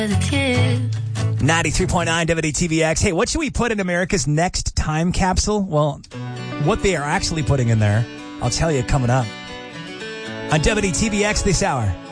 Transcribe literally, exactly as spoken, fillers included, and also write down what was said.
ninety-three point nine W D T V X. Hey, what should we put in America's next time capsule? Well, what they are actually putting in there, I'll tell you coming up on W D T V X this hour.